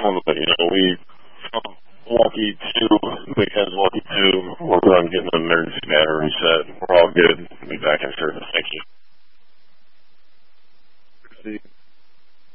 wanted to let you know we lucky too. Weekend's lucky too. We're on getting the emergency battery set. We're all good. We'll be back in service. Thank you.